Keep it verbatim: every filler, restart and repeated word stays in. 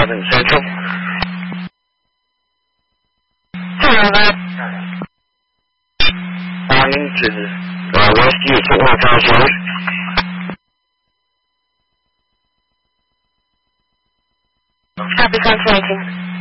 thousand Central. Hello there. Morning to uh, Westview at one thousand Road. Happy consulting.